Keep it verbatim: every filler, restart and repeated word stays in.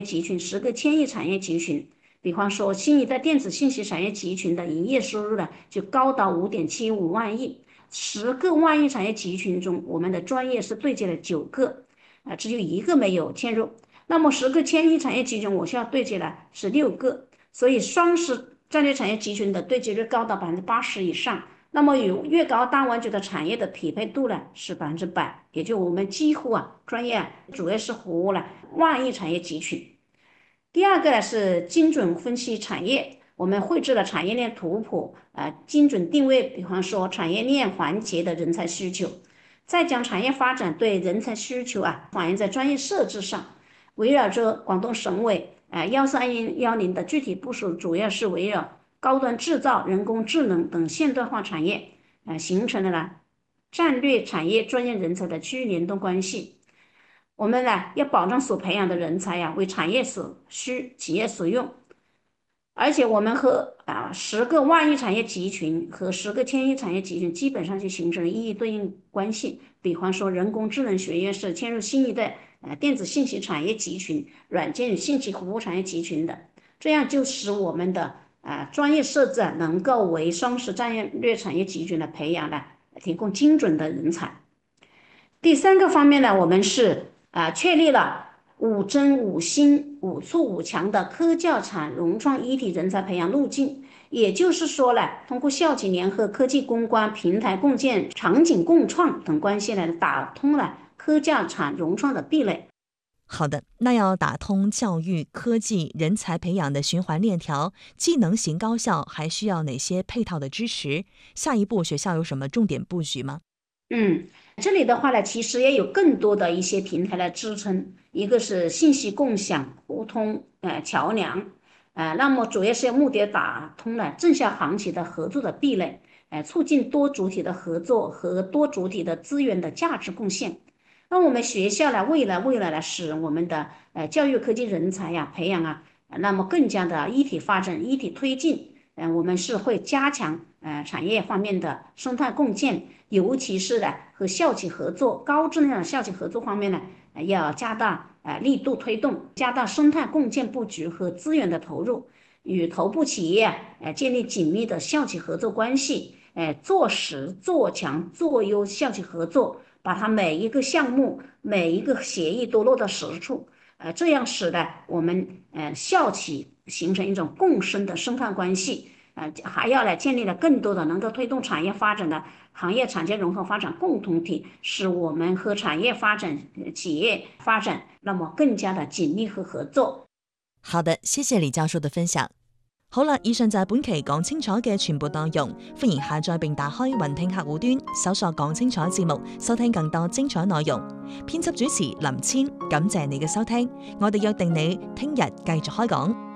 集群，十个千亿产业集群。比方说，新一代电子信息产业集群的营业收入呢，就高达五点七五万亿。十个万亿产业集群中，我们的专业是对接了九个，啊，只有一个没有嵌入。那么十个千亿产业集群，我需要对接了是六个，所以双十战略产业集群的对接率高达百分之八十以上。那么与越高单湾区的产业的匹配度呢是百分之百，也就我们几乎啊专业啊主要是服务了万亿产业集群。第二个呢是精准分析产业，我们绘制了产业链图谱，呃，精准定位，比方说产业链环节的人才需求，再将产业发展对人才需求啊反映在专业设置上，围绕着广东省委呃幺三幺零的具体部署，主要是围绕高端制造、人工智能等现代化产业，呃，形成了呢战略产业专业人才的区域联动关系。我们呢要保障所培养的人才呀为产业所需、企业所用，而且我们和啊十个万亿产业集群和十个千亿产业集群基本上就形成了一一对应关系。比方说，人工智能学院是嵌入新一代呃电子信息产业集群、软件与信息服务产业集群的，这样就使我们的啊专业设置能够为双十战略产业集群的培养呢提供精准的人才。第三个方面呢，我们是啊、呃、确立了五增五新五促五强的科教产融创一体人才培养路径。也就是说呢，通过校企联合、科技攻关、平台共建、场景共创等关系呢，打通了科教产融创的壁垒。 好的，那要打通教育、科技、人才培养的循环链条，技能型高校还需要哪些配套的支持？下一步学校有什么重点布局吗？ 嗯，这里的话呢，其实也有更多的一些平台来支撑，一个是信息共享、互通，呃，桥梁，呃，那么主要是目的打通了正向行企的合作的壁垒，呃，促进多主体的合作和多主体的资源的价值贡献。那我们学校呢，未来未来呢，使我们的呃教育科技人才呀培养啊，那么更加的一体发展、一体推进。嗯、呃，我们是会加强呃产业方面的生态共建。尤其是呢和校企合作、高质量的校企合作方面呢，呃要加大呃力度推动，加大生态共建布局和资源的投入，与头部企业呃建立紧密的校企合作关系，呃做实做强做优校企合作，把它每一个项目、每一个协议都落到实处，呃这样使得我们呃校企形成一种共生的生态关系。呃，还要来建立了更多的能够推动产业发展的行业产业融合发展共同体，使我们和产業發展、企業發展那麼更加的緊密和合作。 好的，謝謝李教授的分享。好啦，以上就係本期講清楚嘅全部內容，歡迎下載並打開雲聽客戶端，搜索講清楚節目，收聽更多精彩內容。編輯主持林千，感謝你嘅收聽，我哋約定你聽日繼續開講。